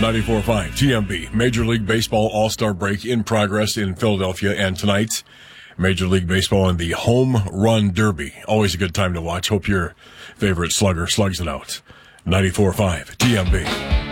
94.5 TMB. Major League Baseball All-Star break in progress in Philadelphia, and tonight, Major League Baseball and the Home Run Derby. Always a good time to watch. Hope your favorite slugger slugs it out. 94.5 TMB.